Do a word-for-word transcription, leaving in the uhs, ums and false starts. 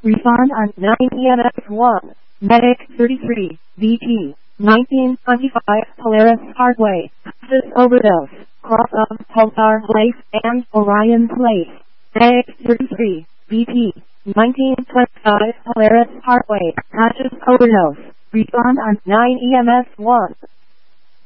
Refund on nine E M S one. Medic thirty-three, V P, nineteen twenty-five Polaris Parkway, Texas Overdose, cross of Pulsar Place and Orion Place. Medic thirty-three, V P, nineteen twenty-five Polaris Parkway, Texas Overdose. Refund on nine E M S one.